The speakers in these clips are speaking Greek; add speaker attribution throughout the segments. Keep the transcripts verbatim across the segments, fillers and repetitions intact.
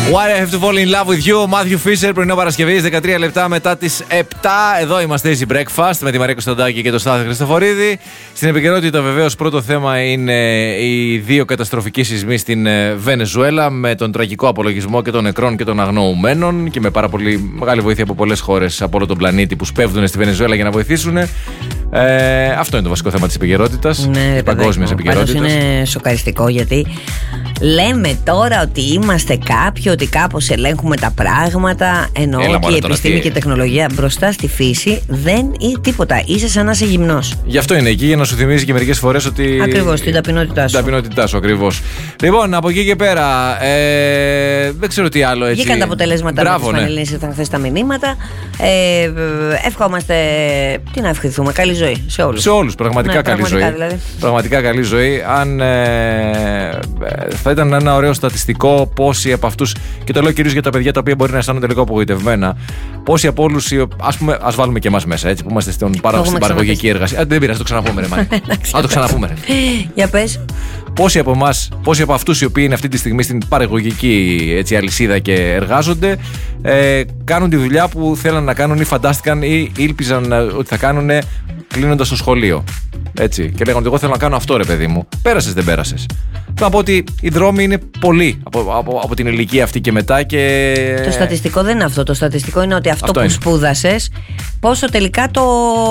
Speaker 1: Why I have to fall in love with you, Μάθιου Φίσερ, πρωινό Παρασκευή, δεκατρία λεπτά μετά τις επτά. Εδώ είμαστε, Easy Breakfast, με τη Μαρία Κωνσταντάκη και τον Στάθη Χριστοφορίδη. Στην επικαιρότητα, βεβαίως, πρώτο θέμα είναι οι δύο καταστροφικοί σεισμοί στην Βενεζουέλα, με τον τραγικό απολογισμό και των νεκρών και των αγνοωμένων και με πάρα πολύ μεγάλη βοήθεια από πολλές χώρες από όλο τον πλανήτη που σπέβδουν στη Βενεζουέλα για να βοηθήσουν. Ε, αυτό είναι το βασικό θέμα της επικαιρότητας,
Speaker 2: ναι,
Speaker 1: της παγκόσμιας επικαιρότητας.
Speaker 2: Πάντως είναι σοκαριστικό, γιατί λέμε τώρα ότι είμαστε κάποιοι, ότι κάπως ελέγχουμε τα πράγματα, ενώ
Speaker 1: Έλα,
Speaker 2: και η επιστήμη και η τεχνολογία μπροστά στη φύση δεν είναι τίποτα. Είσαι σαν να είσαι γυμνός.
Speaker 1: Γι' αυτό είναι εκεί, για να σου θυμίζει και μερικές φορές ότι.
Speaker 2: Ακριβώς, την ταπεινότητά σου.
Speaker 1: Την ταπεινότητά σου, ακριβώς. Λοιπόν, από εκεί και πέρα, ε, δεν ξέρω τι άλλο έτσι.
Speaker 2: Βγήκαν τα αποτελέσματα.
Speaker 1: Μπράβο,
Speaker 2: με τις
Speaker 1: ναι.
Speaker 2: Πανελλήνιες, ήρθαν χθες τα μηνύματα. Ε, ευχόμαστε. Τι να ευχηθούμε, καλή ζωή σε όλους.
Speaker 1: Σε όλους, πραγματικά
Speaker 2: ναι,
Speaker 1: καλή
Speaker 2: πραγματικά,
Speaker 1: ζωή.
Speaker 2: δηλαδή.
Speaker 1: Πραγματικά καλή ζωή. Αν ε, θα ήταν ένα ωραίο στατιστικό πόσοι από αυτούς, και το λέω κυρίως για τα παιδιά τα οποία μπορεί να αισθάνονται λίγο απογοητευμένα, πόσοι από όλους, ας πούμε, ας βάλουμε και εμάς μέσα, έτσι, που είμαστε στον παρα, στην παραγωγική εργασία. Α, δεν πειράζει, το ξαναπούμε, ρε Μάρια. Α, το ξαναπούμε, ρε.
Speaker 2: Για πες.
Speaker 1: Πόσοι από εμάς, πόσοι από αυτούς οι οποίοι είναι αυτή τη στιγμή στην παραγωγική, έτσι, αλυσίδα και εργάζονται, ε, κάνουν τη δουλειά που θέλαν να κάνουν ή φαντάστηκαν ή ήλπιζαν ότι θα κάνουν κλείνοντας το σχολείο. Έτσι. Και λέγανε ότι εγώ θέλω να κάνω αυτό, ρε παιδί μου. Πέρασες, δεν πέρασες. Θέλω να πω ότι οι δρόμοι είναι πολλοί από, από, από την ηλικία αυτή και μετά. Και...
Speaker 2: Το στατιστικό δεν είναι αυτό. Το στατιστικό είναι ότι αυτό,
Speaker 1: αυτό
Speaker 2: που
Speaker 1: είναι.
Speaker 2: σπούδασες, πόσο τελικά το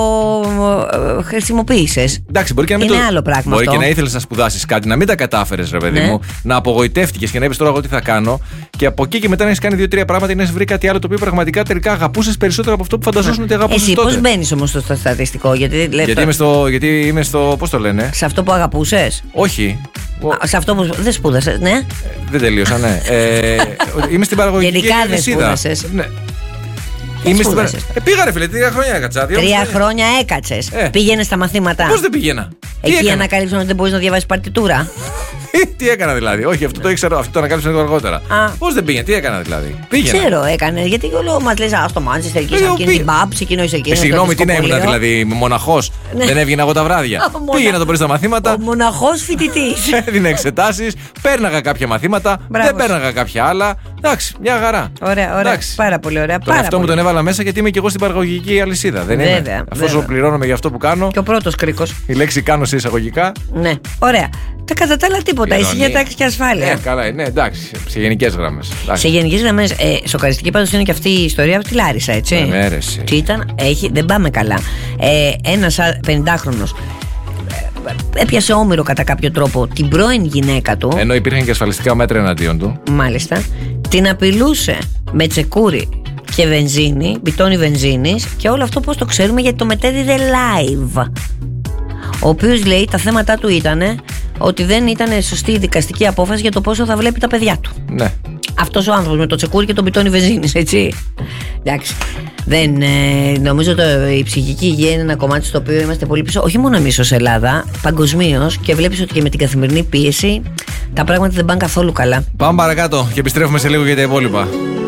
Speaker 2: χρησιμοποίησες.
Speaker 1: Εντάξει, μπορεί και να μην
Speaker 2: είναι
Speaker 1: το...
Speaker 2: άλλο πράγμα.
Speaker 1: Μπορεί
Speaker 2: αυτό.
Speaker 1: και να ήθελες να σπουδάσεις κάτι, να μην τα κατάφερες, ρε παιδί
Speaker 2: ναι.
Speaker 1: μου, να απογοητεύτηκες και να είπες τώρα εγώ τι θα κάνω. Και από εκεί και μετά να έχεις κάνει δύο-τρία πράγματα ή να έχεις βρει κάτι άλλο το οποίο πραγματικά τελικά αγαπούσες περισσότερο από αυτό που φανταζόσουν ότι αγαπούσες.
Speaker 2: Εσύ
Speaker 1: τότε.
Speaker 2: πώς μπαίνεις όμως στο στατιστικό, γιατί,
Speaker 1: γιατί, είμαι στο, γιατί είμαι στο. Πώς το λένε?
Speaker 2: Σε αυτό που αγαπούσες.
Speaker 1: Όχι.
Speaker 2: Α, σε αυτό που δεν σπούδασες, ναι.
Speaker 1: Ε, δεν τελείωσα, ναι. Ε, είμαι στην παραγωγική
Speaker 2: γενικά δεν
Speaker 1: αλυσίδα.
Speaker 2: σπούδασες.
Speaker 1: Ναι.
Speaker 2: Δεν
Speaker 1: Είμαι στην...
Speaker 2: σπούδασες.
Speaker 1: ε, πήγα ρε φίλε, τρία χρόνια έκατσα.
Speaker 2: Τρία χρόνια έκατσες.
Speaker 1: Ε.
Speaker 2: Πήγαινες στα μαθήματα.
Speaker 1: Πώς δεν πήγαινα?
Speaker 2: Εκεί ανακάλυψαν ότι δεν μπορείς να διαβάσεις παρτιτούρα.
Speaker 1: Τι έκανα δηλαδή? Όχι, αυτό το ήξερα, αυτό το ανακάλυψα λίγο αργότερα. Πώς δεν πήγαινε, τι έκανα δηλαδή? Πήγαινα.
Speaker 2: Ξέρω, έκανε. Γιατί όλο μας λες, α, στο Μάντσεστερ, εκεί σε εκείνη την Μπάμπς, εκείνο είσαι εκείνο.
Speaker 1: Ε, συγγνώμη, τι να ήμουν δηλαδή, μοναχός. Δεν έβγαινα εγώ τα βράδια. Πήγαινα το πρωί στα μαθήματα.
Speaker 2: Ο μοναχός φοιτητής.
Speaker 1: Έδινα εξετάσεις, πέρναγα κάποια μαθήματα, δεν πέρναγα κάποια άλλα. Εντάξει, μια χαρά.
Speaker 2: Ωραία, ωραία. Πάρα πολύ ωραία.
Speaker 1: Τον αυτό μου τον έβαλα μέσα γιατί είμαι και εγώ στην παραγωγική αλυσίδα. Δεν είμαι. Αφού πληρώνομαι για αυτό που κάνω.
Speaker 2: Και ο πρώτος κρίκος.
Speaker 1: Η λέξη κάνω σε εισαγωγικά.
Speaker 2: Ναι, ωραία. Τα κατά τα άλλα τίποτα. Ησυχία, τάξη και ασφάλεια.
Speaker 1: Ναι, καλά, ναι, εντάξει. Σε γενικές γραμμές.
Speaker 2: Σε γενικές γραμμές. Ε, σοκαριστική πάντως είναι και αυτή η ιστορία από τη Λάρισα, έτσι.
Speaker 1: Ναι,
Speaker 2: τι ήταν, έχει, δεν πάμε καλά. Ε, ένας πενηντάχρονος έπιασε όμηρο κατά κάποιο τρόπο την πρώην γυναίκα του.
Speaker 1: Ενώ υπήρχαν και ασφαλιστικά μέτρα εναντίον του.
Speaker 2: Μάλιστα. Την απειλούσε με τσεκούρι και βενζίνη, μπιτόνι βενζίνης, και όλο αυτό πώς το ξέρουμε? Γιατί το μετέδιδε live. Ο οποίος λέει τα θέματα του ήταν ότι δεν ήταν σωστή η δικαστική απόφαση για το πόσο θα βλέπει τα παιδιά του.
Speaker 1: Ναι.
Speaker 2: Αυτός ο άνθρωπος με το τσεκούρι και τον μπιτόνι βενζίνης, έτσι. Εντάξει. Δεν, ε, νομίζω το, η ψυχική υγεία είναι ένα κομμάτι στο οποίο είμαστε πολύ πίσω. Όχι μόνο εμείς ως Ελλάδα, παγκοσμίως, και βλέπεις ότι και με την καθημερινή πίεση τα πράγματα δεν πάνε καθόλου καλά.
Speaker 1: Πάμε παρακάτω και επιστρέφουμε σε λίγο για τα υπόλοιπα.